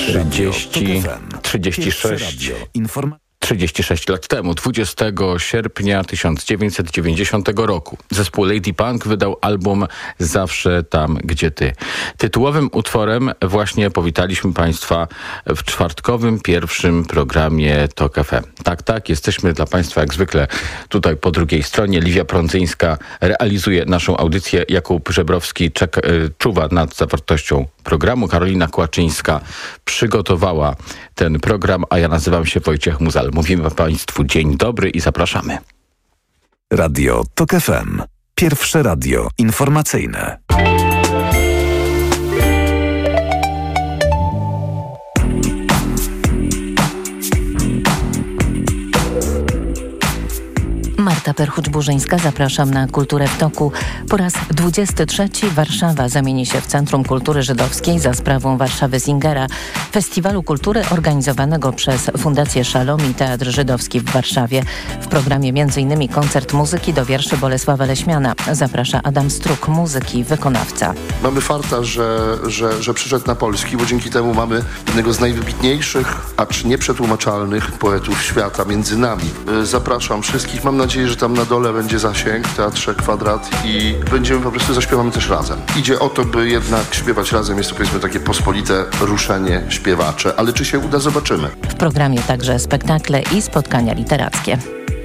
36 lat temu, 20 sierpnia 1990 roku, zespół Lady Punk wydał album Zawsze tam, gdzie ty. Tytułowym utworem właśnie powitaliśmy Państwa w czwartkowym pierwszym programie TOK FM. Tak, jesteśmy dla Państwa jak zwykle tutaj po drugiej stronie. Liwia Prądzyńska realizuje naszą audycję, Jakub Żebrowski czuwa nad zawartością programu, Karolina Kłaczyńska przygotowała ten program, a ja nazywam się Wojciech Muzal. Mówimy Państwu dzień dobry i zapraszamy. Radio TOK FM. Pierwsze radio informacyjne. Marta Perchuć-Burzyńska, zapraszam na Kulturę w Toku. Po raz 23 Warszawa zamieni się w Centrum Kultury Żydowskiej za sprawą Warszawy Singera, festiwalu kultury organizowanego przez Fundację Szalom i Teatr Żydowski w Warszawie. W programie m.in. koncert muzyki do wierszy Bolesława Leśmiana. Zaprasza Adam Struk, muzyk i wykonawca. Mamy farta, że przyszedł na polski, bo dzięki temu mamy jednego z najwybitniejszych, acz nieprzetłumaczalnych poetów świata między nami. Zapraszam wszystkich, mam nadzieję, że tam na dole będzie zasięg w Teatrze Kwadrat i będziemy po prostu zaśpiewamy też razem. Idzie o to, by jednak śpiewać razem. Jest to, powiedzmy, takie pospolite ruszenie śpiewacze, ale czy się uda, zobaczymy. W programie także spektakle i spotkania literackie.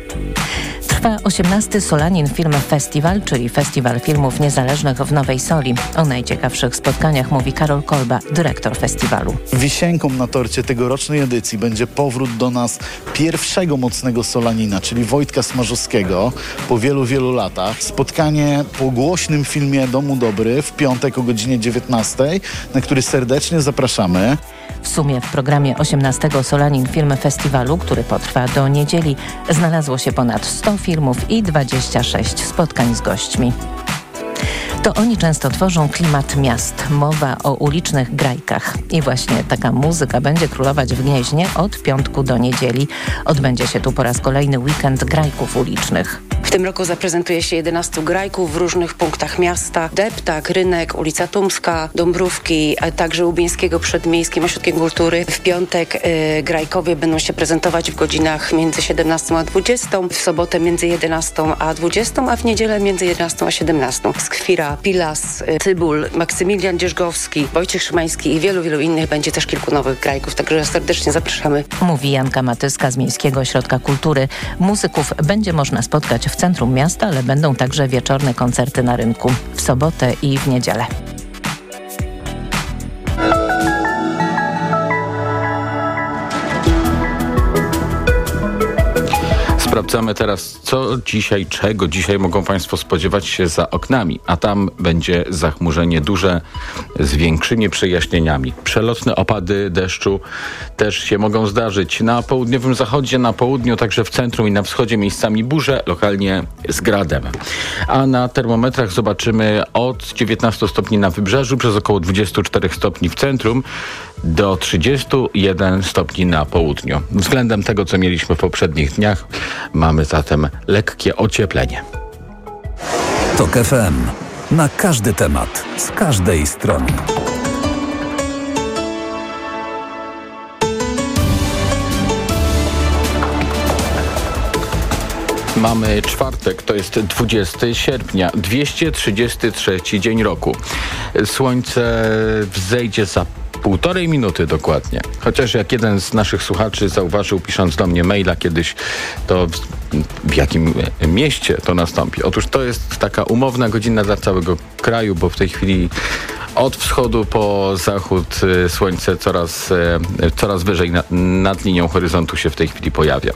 Trwa 18. Solanin Film Festival, czyli Festiwal Filmów Niezależnych w Nowej Soli. O najciekawszych spotkaniach mówi Karol Kolba, dyrektor festiwalu. Wisienką na torcie tegorocznej edycji będzie powrót do nas pierwszego mocnego Solanina, czyli Wojtka Smarzowskiego po wielu, wielu latach. Spotkanie po głośnym filmie Domu Dobry w piątek o godzinie 19, na który serdecznie zapraszamy. W sumie w programie 18. Solanin Film Festiwalu, który potrwa do niedzieli, znalazło się ponad 100 filmów i 26 spotkań z gośćmi. To oni często tworzą klimat miast. Mowa o ulicznych grajkach. I właśnie taka muzyka będzie królować w Gnieźnie od piątku do niedzieli. Odbędzie się tu po raz kolejny weekend grajków ulicznych. W tym roku zaprezentuje się 11 grajków w różnych punktach miasta. Deptak, Rynek, ulica Tumska, Dąbrówki, a także Łubieńskiego przed Miejskim Ośrodkiem Kultury. W piątek grajkowie będą się prezentować w godzinach między 17 a 20, w sobotę między 11 a 20, a w niedzielę między 11 a 17. Skwira, Pilas, Cybul, Maksymilian Dzierzgowski, Wojciech Szymański i wielu, wielu innych. Będzie też kilku nowych grajków, także serdecznie zapraszamy. Mówi Janka Matyska z Miejskiego Ośrodka Kultury. Muzyków będzie można spotkać w centrum miasta, ale będą także wieczorne koncerty na rynku w sobotę i w niedzielę. Sprawdzamy teraz, czego dzisiaj mogą Państwo spodziewać się za oknami, a tam będzie zachmurzenie duże z większymi przejaśnieniami. Przelotne opady deszczu też się mogą zdarzyć. Na południowym zachodzie, na południu, także w centrum i na wschodzie miejscami burze, lokalnie z gradem. A na termometrach zobaczymy od 19 stopni na wybrzeżu, przez około 24 stopni w centrum, do 31 stopni na południu. Względem tego, co mieliśmy w poprzednich dniach, mamy zatem lekkie ocieplenie. TOK FM. Na każdy temat, z każdej strony. Mamy czwartek, to jest 20 sierpnia, 233 dzień roku. Słońce wzejdzie za 1,5 minuty dokładnie. Chociaż jak jeden z naszych słuchaczy zauważył, pisząc do mnie maila kiedyś, to w jakim mieście to nastąpi. Otóż to jest taka umowna godzina dla całego kraju, bo w tej chwili od wschodu po zachód słońce coraz wyżej nad linią horyzontu się w tej chwili pojawia.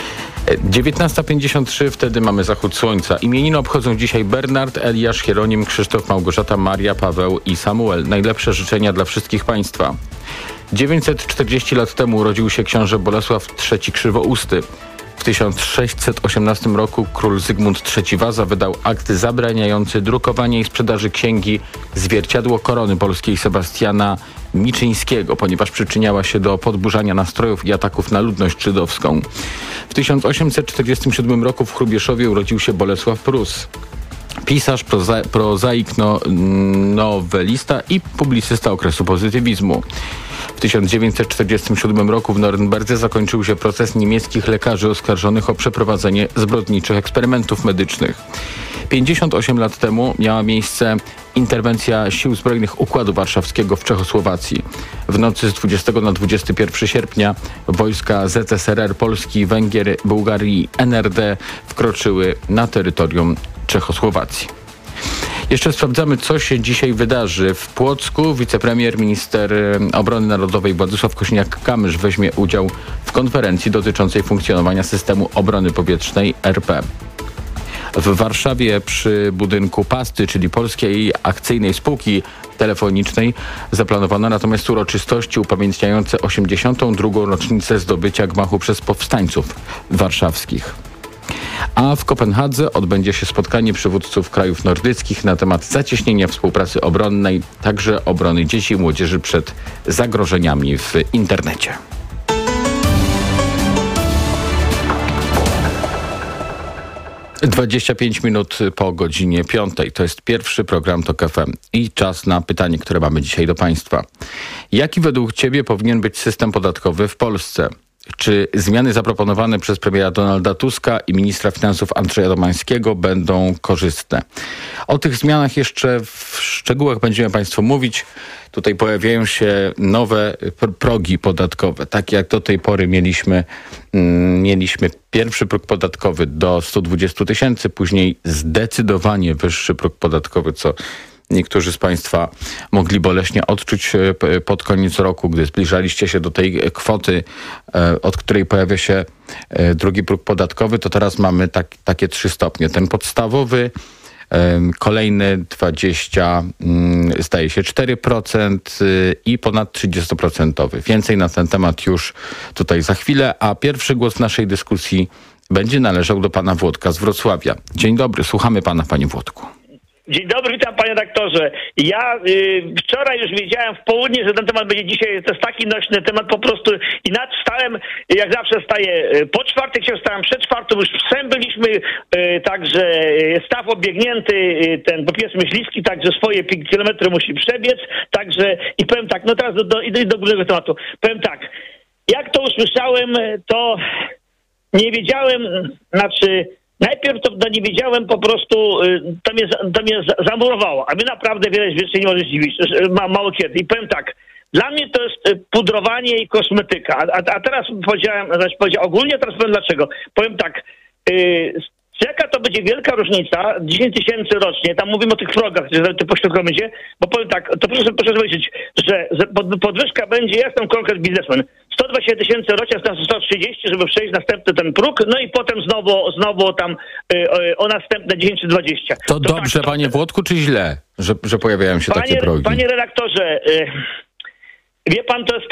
19:53, wtedy mamy zachód słońca. Imieniny obchodzą dzisiaj Bernard, Eliasz, Hieronim, Krzysztof, Małgorzata, Maria, Paweł i Samuel. Najlepsze życzenia dla wszystkich Państwa. 940 lat temu urodził się książę Bolesław III Krzywousty. W 1618 roku król Zygmunt III Waza wydał akt zabraniający drukowania i sprzedaży księgi Zwierciadło Korony Polskiej Sebastiana Miczyńskiego, ponieważ przyczyniała się do podburzania nastrojów i ataków na ludność żydowską. W 1847 roku w Hrubieszowie urodził się Bolesław Prus. Pisarz, prozaik, nowelista i publicysta okresu pozytywizmu. W W 1947 roku w Norymberdze zakończył się proces niemieckich lekarzy oskarżonych o przeprowadzenie zbrodniczych eksperymentów medycznych. 58 lat temu miała miejsce interwencja Sił Zbrojnych Układu Warszawskiego w Czechosłowacji. W nocy z 20 na 21 sierpnia wojska ZSRR, Polski, Węgier, Bułgarii, NRD wkroczyły na terytorium Czechosłowacji. Jeszcze sprawdzamy, co się dzisiaj wydarzy. W Płocku wicepremier, minister obrony narodowej Władysław Kosiniak-Kamysz weźmie udział w konferencji dotyczącej funkcjonowania systemu obrony powietrznej RP. W Warszawie przy budynku Pasty, czyli Polskiej Akcyjnej Spółki Telefonicznej, zaplanowano natomiast uroczystości upamiętniające 82. rocznicę zdobycia gmachu przez powstańców warszawskich. A w Kopenhadze odbędzie się spotkanie przywódców krajów nordyckich na temat zacieśnienia współpracy obronnej, także obrony dzieci i młodzieży przed zagrożeniami w internecie. - 25 minut po godzinie 5. To jest pierwszy program TOK FM i czas na pytanie, które mamy dzisiaj do Państwa. Jaki według Ciebie powinien być system podatkowy w Polsce? Czy zmiany zaproponowane przez premiera Donalda Tuska i ministra finansów Andrzeja Domańskiego będą korzystne? O tych zmianach jeszcze w szczegółach będziemy Państwu mówić. Tutaj pojawiają się nowe progi podatkowe. Tak jak do tej pory mieliśmy pierwszy próg podatkowy do 120 tysięcy, później zdecydowanie wyższy próg podatkowy, co niektórzy z Państwa mogli boleśnie odczuć pod koniec roku, gdy zbliżaliście się do tej kwoty, od której pojawia się drugi próg podatkowy, to teraz mamy takie 3 stopnie. Ten podstawowy, kolejny 20, zdaje się 4% i ponad 30%. Więcej na ten temat już tutaj za chwilę, a pierwszy głos w naszej dyskusji będzie należał do pana Włodka z Wrocławia. Dzień dobry, słuchamy pana, panie Włodku. Dzień dobry, witam panie redaktorze. Ja wczoraj już wiedziałem w południe, że ten temat będzie dzisiaj, to jest taki nośny temat po prostu i wstałem, jak zawsze wstaję po czwartek, się wstałem przed czwartą, już psem byliśmy, także staw obiegnięty, ten powiedzmy śliski, także swoje kilometry musi przebiec, także i powiem tak, no teraz idę do głównego tematu. Powiem tak, jak to usłyszałem, to nie wiedziałem, najpierw to nie wiedziałem, po prostu to mnie zamurowało, a mnie naprawdę wiele rzeczy nie może zdziwić, mało kiedy. I powiem tak, dla mnie to jest pudrowanie i kosmetyka, a teraz powiedziałem ogólnie, teraz powiem dlaczego. Powiem tak, jaka to będzie wielka różnica, 10 tysięcy rocznie, tam mówimy o tych progach, że to pośrodkowo będzie, bo powiem tak, to proszę powiedzieć, że podwyżka będzie, ja jestem konkret biznesmen, 120 tysięcy rocznie, na 130, żeby przejść następny ten próg, no i potem znowu tam o następne 10 czy 20. To dobrze, tak, panie Włodku, czy źle, że pojawiają się takie progi? Panie redaktorze, wie pan, to jest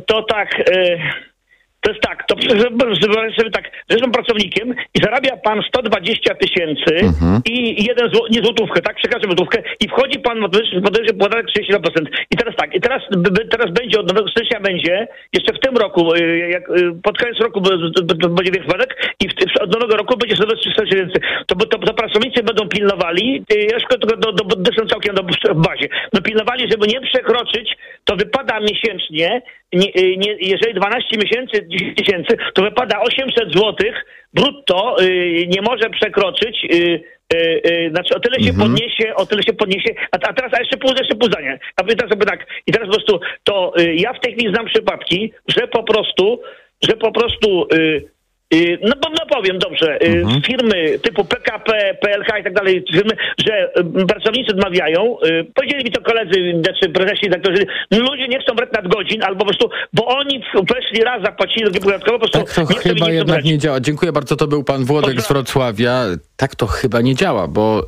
tak, że jestem pracownikiem i zarabia pan 120 tysięcy i nie złotówkę, tak? Przekażę złotówkę i wchodzi pan w podatek 32%. I teraz będzie, od nowego stycznia będzie, jeszcze w tym roku, jak pod koniec roku będzie większy podatek i od nowego roku będzie 130 tysięcy. To pracownicy będą pilnowali, ja już jestem całkiem w bazie, no pilnowali, żeby nie przekroczyć, to wypada miesięcznie, jeżeli 12 miesięcy, 10 tysięcy, to wypada 800 złotych brutto, nie może przekroczyć, znaczy o tyle się podniesie, a teraz jeszcze pół zdania. A teraz sobie tak, i teraz po prostu to ja w tej chwili znam przypadki, że po prostu powiem dobrze, firmy typu PKP, PLK i tak dalej, firmy, że pracownicy odmawiają, powiedzieli mi to koledzy, znaczy prezesi, redaktorzy, ludzie nie chcą brać nadgodzin, albo po prostu, bo oni weszli raz, zapłacili drugi podatkowo, po prostu tak to nie chyba jednak nie działa. Dziękuję bardzo, to był pan Włodek z Wrocławia. Tak to chyba nie działa, bo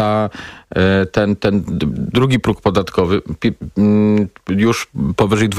ten drugi próg podatkowy już powyżej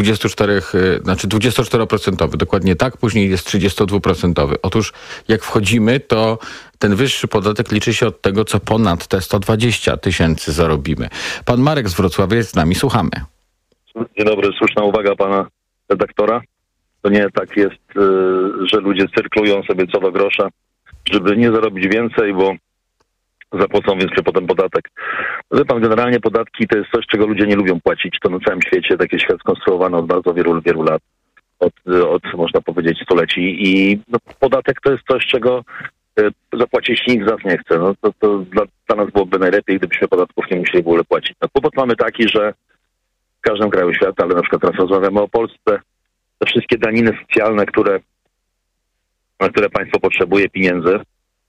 24%, dokładnie tak, później jest 32%. Otóż jak wchodzimy, to ten wyższy podatek liczy się od tego, co ponad te 120 tysięcy zarobimy. Pan Marek z Wrocławia jest z nami, słuchamy. Dzień dobry, słuszna uwaga pana redaktora. To nie tak jest, że ludzie cyrklują sobie co do grosza, żeby nie zarobić więcej, bo zapłacą więcej potem podatek. Wie pan, generalnie podatki to jest coś, czego ludzie nie lubią płacić. To na całym świecie, tak jest świat skonstruowany od bardzo wielu lat. Od można powiedzieć stuleci. I podatek to jest coś, czego zapłacić nikt z nas nie chce. No to dla nas byłoby najlepiej, gdybyśmy podatków nie musieli w ogóle płacić. No, kłopot mamy taki, że w każdym kraju świata, ale na przykład teraz rozmawiamy o Polsce, te wszystkie daniny socjalne, na które państwo potrzebuje pieniędzy,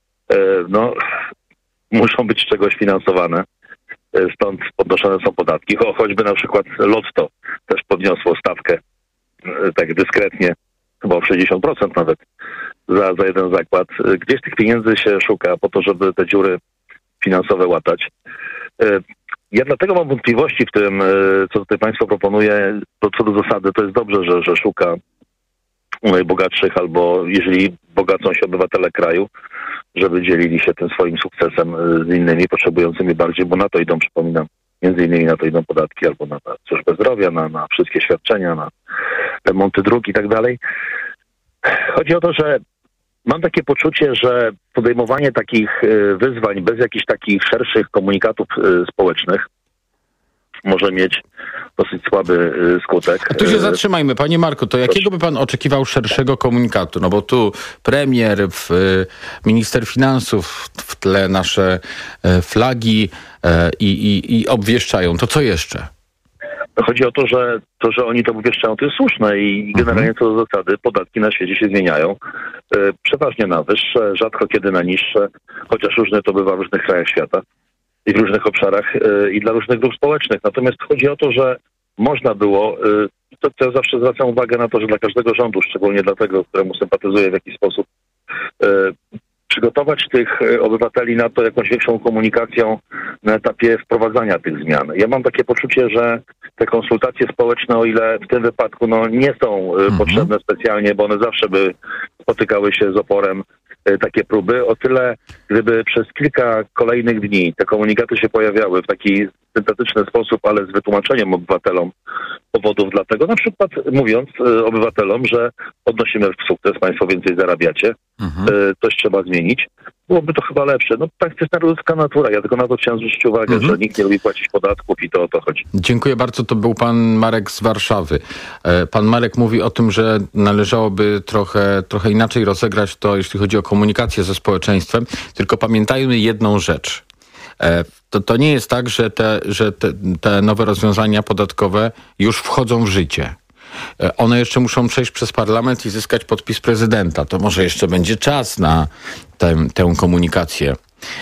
muszą być z czegoś finansowane. Stąd podnoszone są podatki. Choćby na przykład Lotto też podniosło stawkę tak dyskretnie, chyba o 60% nawet za jeden zakład. Gdzieś tych pieniędzy się szuka po to, żeby te dziury finansowe łatać. Ja dlatego mam wątpliwości w tym, co tutaj państwo proponuje. Co do zasady, to jest dobrze, że szuka najbogatszych, albo jeżeli bogacą się obywatele kraju, żeby dzielili się tym swoim sukcesem z innymi potrzebującymi bardziej, bo na to idą, przypominam, między innymi na to idą podatki, albo na służbę zdrowia, na wszystkie świadczenia, na remonty dróg i tak dalej. Chodzi o to, że mam takie poczucie, że podejmowanie takich wyzwań bez jakichś takich szerszych komunikatów społecznych może mieć dosyć słaby skutek. Tu się zatrzymajmy. Panie Marku, to jakiego by pan oczekiwał szerszego komunikatu? No bo tu premier, minister finansów, w tle nasze flagi i obwieszczają. To co jeszcze? Chodzi o to, że oni to obwieszczają, to jest słuszne i generalnie co do zasady podatki na świecie się zmieniają. Przeważnie na wyższe, rzadko kiedy na niższe, chociaż różne to bywa w różnych krajach świata i w różnych obszarach i dla różnych grup społecznych. Natomiast chodzi o to, że można było, to ja zawsze zwracam uwagę na to, że dla każdego rządu, szczególnie dla tego, któremu sympatyzuję w jakiś sposób, przygotować tych obywateli na to jakąś większą komunikacją na etapie wprowadzania tych zmian. Ja mam takie poczucie, że te konsultacje społeczne, o ile w tym wypadku nie są potrzebne specjalnie, bo one zawsze by spotykały się z oporem takie próby, o tyle gdyby przez kilka kolejnych dni te komunikaty się pojawiały w taki syntetyczny sposób, ale z wytłumaczeniem obywatelom powodów dlatego, na przykład mówiąc obywatelom, że odnosimy sukces, państwo więcej zarabiacie, coś trzeba zmienić, byłoby to chyba lepsze. No tak, to jest ludzka natura. Ja tylko na to chciałem zwrócić uwagę, że nikt nie lubi płacić podatków i to o to chodzi. Dziękuję bardzo. To był pan Marek z Warszawy. Pan Marek mówi o tym, że należałoby trochę inaczej rozegrać to, jeśli chodzi o komunikację ze społeczeństwem. Tylko pamiętajmy jedną rzecz. To nie jest tak, że te nowe rozwiązania podatkowe już wchodzą w życie. One jeszcze muszą przejść przez parlament i zyskać podpis prezydenta. To może jeszcze będzie czas na tę komunikację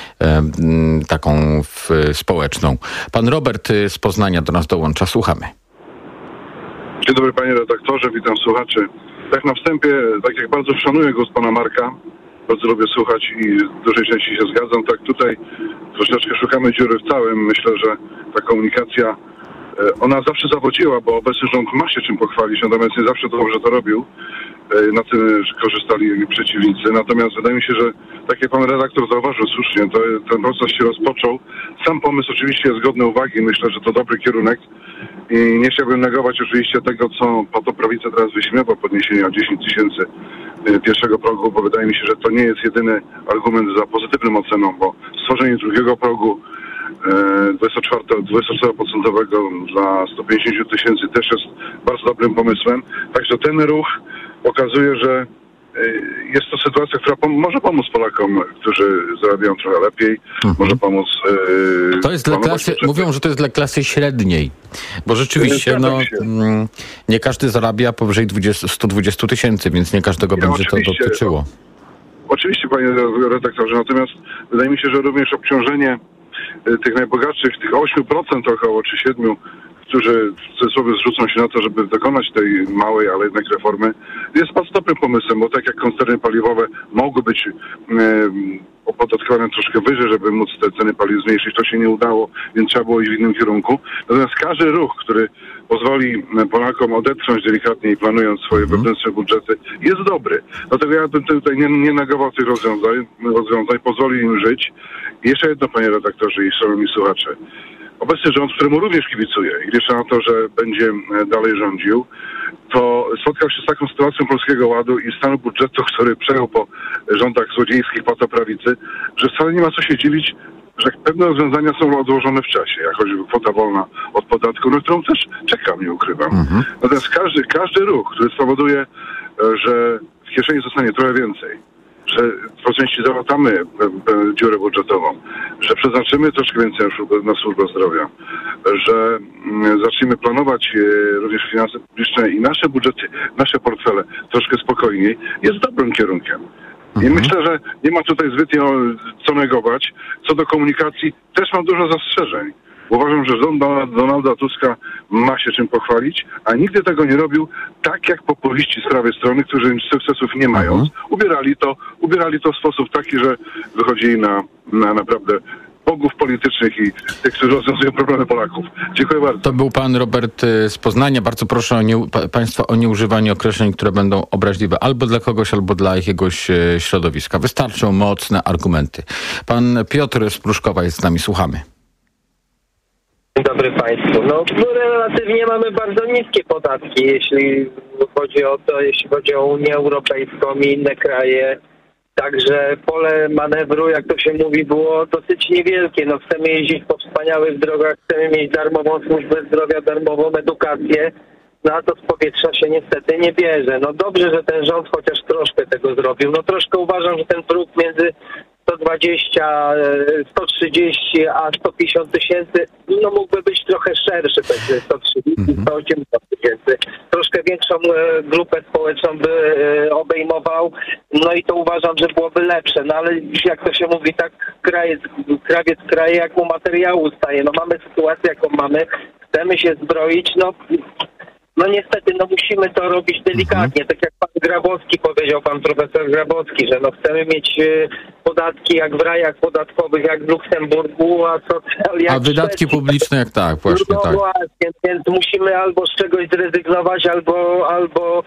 taką społeczną. Pan Robert z Poznania do nas dołącza. Słuchamy. Dzień dobry panie redaktorze, witam słuchaczy. Tak na wstępie, tak jak bardzo szanuję głos pana Marka, bardzo lubię słuchać i w dużej części się zgadzam, tak tutaj troszeczkę szukamy dziury w całym. Myślę, że ta komunikacja, ona zawsze zawodziła, bo obecny rząd ma się czym pochwalić, natomiast nie zawsze dobrze to robił. Na tym korzystali przeciwnicy. Natomiast wydaje mi się, że tak jak pan redaktor zauważył słusznie, to ten proces się rozpoczął. Sam pomysł oczywiście jest godny uwagi. Myślę, że to dobry kierunek. I nie chciałbym negować oczywiście tego, co po to prawica teraz wyśmiewa, podniesienia 10 000 pierwszego progu, bo wydaje mi się, że to nie jest jedyny argument za pozytywną oceną, bo stworzenie drugiego progu 24% dla 150 000 też jest bardzo dobrym pomysłem. Także ten ruch pokazuje, że jest to sytuacja, która może pomóc Polakom, którzy zarabiają trochę lepiej. Może pomóc... To jest dla klasy, mówią, że to jest dla klasy średniej, bo rzeczywiście nie każdy zarabia powyżej 120 000, więc nie każdego będzie to dotyczyło. Oczywiście, panie redaktorze, natomiast wydaje mi się, że również obciążenie tych najbogatszych, tych 8% około, czy 7%, którzy w cudzysłowie zrzucą się na to, żeby dokonać tej małej, ale jednak reformy, jest bardzo dobrym pomysłem, bo tak jak koncerny paliwowe mogły być opodatkowane troszkę wyżej, żeby móc te ceny paliw zmniejszyć, to się nie udało, więc trzeba było iść w innym kierunku. Natomiast każdy ruch, który pozwoli Polakom odetchnąć delikatnie i planując swoje wewnętrzne budżety, jest dobry. Dlatego ja bym tutaj nie negował tych rozwiązań, pozwoli im żyć. I jeszcze jedno, panie redaktorze i szanowni słuchacze. Obecny rząd, któremu również kibicuję i liczę na to, że będzie dalej rządził, to spotkał się z taką sytuacją Polskiego Ładu i stanu budżetu, który przejął po rządach złodziejskich patoprawicy, że wcale nie ma co się dziwić że pewne rozwiązania są odłożone w czasie, jak choćby kwota wolna od podatku, na którą też czekam, nie ukrywam. Natomiast każdy ruch, który spowoduje, że w kieszeni zostanie trochę więcej, że po części załatamy dziurę budżetową, że przeznaczymy troszkę więcej na służbę zdrowia, że zaczniemy planować również finanse publiczne i nasze budżety, nasze portfele troszkę spokojniej, jest dobrym kierunkiem. I myślę, że nie ma tutaj zbytnio co negować. Co do komunikacji też mam dużo zastrzeżeń. Uważam, że rząd Donalda Tuska ma się czym pochwalić, a nigdy tego nie robił tak jak populiści z prawej strony, którzy sukcesów nie mając, ubierali to w sposób taki, że wychodzili na naprawdę bogów politycznych i tych, którzy rozwiązują problemy Polaków. Dziękuję bardzo. To był pan Robert z Poznania. Bardzo proszę państwa o nieużywanie określeń, które będą obraźliwe albo dla kogoś, albo dla jakiegoś środowiska. Wystarczą mocne argumenty. Pan Piotr z Pruszkowa jest z nami. Słuchamy. Dzień dobry Państwu. No relatywnie mamy bardzo niskie podatki, jeśli chodzi o Unię Europejską i inne kraje. Także pole manewru, jak to się mówi, było dosyć niewielkie. No chcemy jeździć po wspaniałych drogach, chcemy mieć darmową służbę zdrowia, darmową edukację, no a to z powietrza się niestety nie bierze. No dobrze, że ten rząd chociaż troszkę tego zrobił. No troszkę uważam, że ten próg między 120, 130 a 150 tysięcy, no mógłby być trochę szerszy, powiedzmy 130, 180 tysięcy. Troszkę większą grupę społeczną by obejmował, no i to uważam, że byłoby lepsze. No ale jak to się mówi, tak krawiec kraje, jak mu materiału staje. No mamy sytuację, jaką mamy, chcemy się zbroić, no niestety, musimy to robić delikatnie, tak jak pan Grabowski powiedział, pan profesor Grabowski, że chcemy mieć podatki jak w rajach podatkowych, jak w Luksemburgu, a wydatki publiczne jak tak, właśnie tak. Właśnie, więc musimy albo z czegoś zrezygnować, albo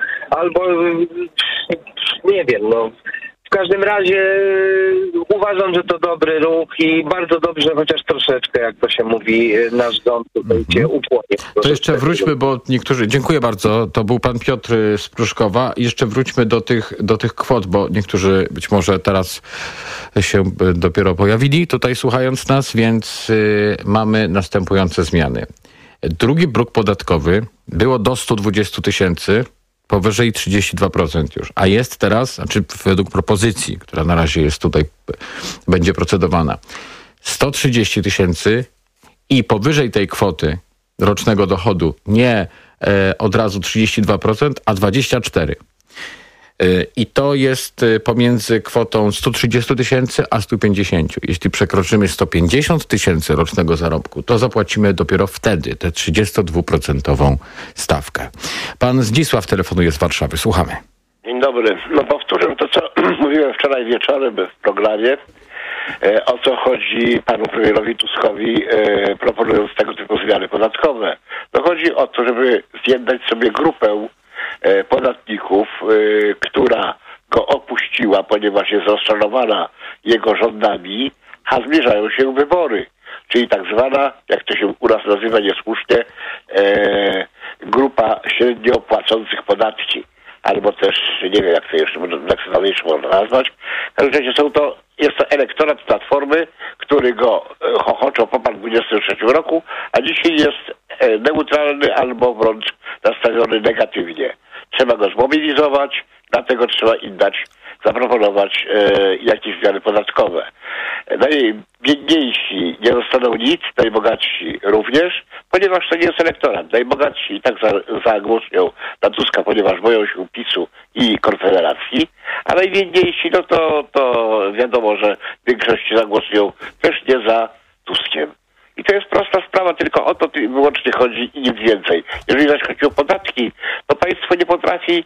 nie wiem, W każdym razie uważam, że to dobry ruch i bardzo dobrze, chociaż troszeczkę, jak to się mówi, nasz rząd tutaj cię ukłonił. To jeszcze wróćmy, bo niektórzy... Dziękuję bardzo. To był pan Piotr z Pruszkowa. Jeszcze wróćmy do tych kwot, bo niektórzy być może teraz się dopiero pojawili tutaj słuchając nas, więc mamy następujące zmiany. Drugi próg podatkowy było do 120 tysięcy, powyżej 32% już, a jest teraz, według propozycji, która na razie jest tutaj, będzie procedowana, 130 tysięcy i powyżej tej kwoty rocznego dochodu nie od razu 32%, a 24%. I to jest pomiędzy kwotą 130 tysięcy a 150. Jeśli przekroczymy 150 tysięcy rocznego zarobku, to zapłacimy dopiero wtedy tę 32% stawkę. Pan Zdzisław telefonuje z Warszawy. Słuchamy. Dzień dobry. Powtórzę to, co mówiłem wczoraj wieczorem w programie. O co chodzi panu premierowi Tuskowi, proponując tego typu zmiany podatkowe. Chodzi o to, żeby zjednać sobie grupę podatników, która go opuściła, ponieważ jest rozczarowana jego rządami, a zbliżają się wybory. Czyli tak zwana, jak to się u nas nazywa niesłusznie, grupa średnio płacących podatki. Albo też, nie wiem jak to jeszcze można nazwać. W każdym razie jest to elektorat Platformy, który go chochoczał po 2023 roku, a dzisiaj jest neutralny albo wręcz nastawiony negatywnie. Trzeba go zmobilizować, dlatego trzeba im zaproponować jakieś zmiany podatkowe. Najbiedniejsi nie dostaną nic, najbogatsi również, ponieważ to nie jest elektorat. Najbogatsi i tak zagłosują na Tuska, ponieważ boją się PiS-u i Konfederacji, a najbiedniejsi, to wiadomo, że w większości zagłosują też nie za Tuskiem. I to jest prosta sprawa, tylko o to wyłącznie chodzi i nic więcej. Jeżeli zaś chodzi o podatki, to państwo nie potrafi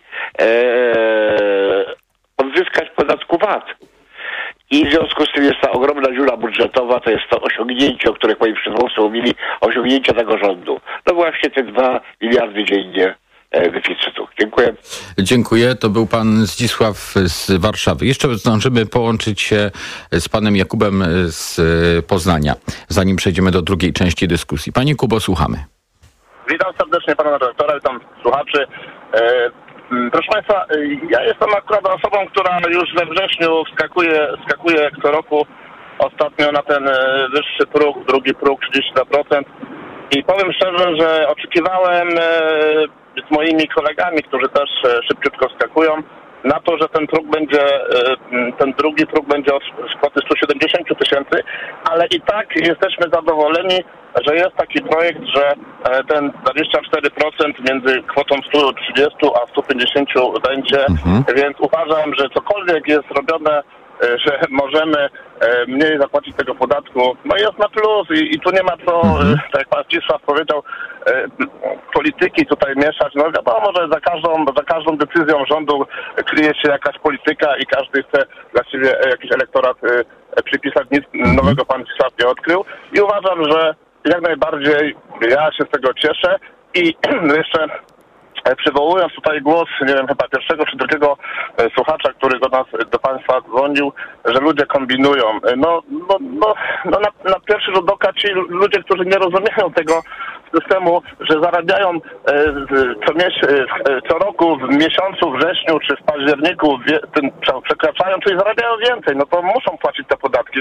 odzyskać podatku VAT. I w związku z tym jest ta ogromna dziura budżetowa, to jest to osiągnięcie, o których moi przedmówcy mówili, osiągnięcia tego rządu. Właśnie te 2 miliardy dziennie deficytu. Dziękuję. Dziękuję. To był pan Zdzisław z Warszawy. Jeszcze zdążymy połączyć się z panem Jakubem z Poznania, zanim przejdziemy do drugiej części dyskusji. Panie Kubo, słuchamy. Witam serdecznie pana redaktora, witam słuchaczy. Proszę państwa, ja jestem akurat osobą, która już we wrześniu skakuje co roku ostatnio na ten wyższy próg, drugi próg 32%. I powiem szczerze, że oczekiwałem z moimi kolegami, którzy też szybciutko skakują, na to, że ten próg będzie, ten drugi próg będzie od kwoty 170 000, ale i tak jesteśmy zadowoleni, że jest taki projekt, że ten 24% między kwotą 130 a 150 będzie, więc uważam, że cokolwiek jest robione, że możemy mniej zapłacić tego podatku, no jest na plus i tu nie ma co, tak jak pan Zdzisław powiedział, polityki tutaj mieszać. No wiadomo, że za każdą decyzją rządu kryje się jakaś polityka i każdy chce dla siebie jakiś elektorat przypisać. Nic nowego pan Zdzisław nie odkrył i uważam, że jak najbardziej ja się z tego cieszę i jeszcze przywołując tutaj głos, nie wiem, chyba pierwszego czy drugiego słuchacza, który do państwa dzwonił, że ludzie kombinują. Na pierwszy rzut oka ci ludzie, którzy nie rozumieją tego systemu, że zarabiają co roku w miesiącu wrześniu czy w październiku przekraczają, czyli zarabiają więcej, no to muszą płacić te podatki.